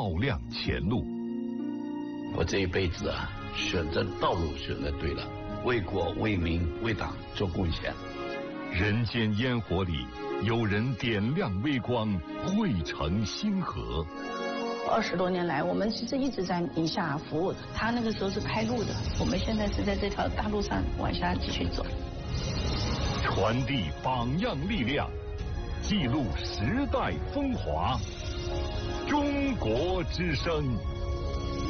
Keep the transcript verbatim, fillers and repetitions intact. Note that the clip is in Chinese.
照亮前路。 我这一辈子啊，选择道路选择对了，为国为民为党做贡献。 人间烟火里，有人点亮微光，汇成星河。 二十多年来，我们其实一直在宁夏服务的。他那个时候是开路的，我们现在是在这条大路上往下继续走。 传递榜样力量，记录时代风华。中国之声。